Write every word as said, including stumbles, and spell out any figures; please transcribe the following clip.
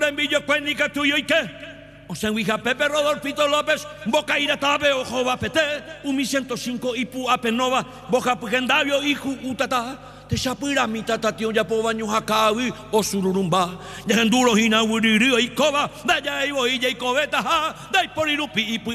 envillo cuénica tuyo y qué. O sea, Ouija Pepe Rodolfito López, Boca Ira Tabe, Ojo Bapete, Umi ciento cinco, Ipu Apenova, Boca Pugendavio, Iju Utata, Te Shapira, mi tatatio, Yapobaño Hakawi, O Sururumba, Yanduro Hina Wiririo y Koba, Daya Ibo y Jacobeta, Dai Porirupi, Ipu